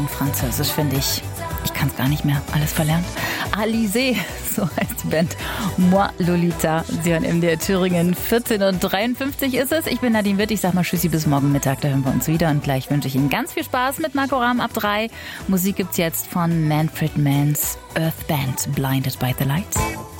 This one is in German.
Französisch finde ich. Ich kann es gar nicht mehr alles verlernt. Alizé, so heißt die Band. Moi Lolita. Sie hören MDR Thüringen. 14:53 ist es. Ich bin Nadine Witt. Ich sag mal Tschüssi bis morgen Mittag. Da hören wir uns wieder. Und gleich wünsche ich Ihnen ganz viel Spaß mit Marco Rahm ab 3. Musik gibt's jetzt von Manfred Mann's Earth Band. Blinded by the Lights.